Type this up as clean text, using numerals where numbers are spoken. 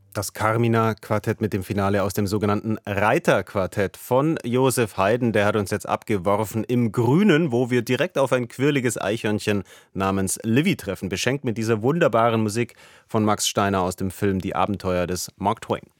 Das Carmina-Quartett mit dem Finale aus dem sogenannten Reiter-Quartett von Joseph Haydn. Der hat uns jetzt abgeworfen im Grünen, wo wir direkt auf ein quirliges Eichhörnchen namens Livy treffen, beschenkt mit dieser wunderbaren Musik von Max Steiner aus dem Film Die Abenteuer des Mark Twain.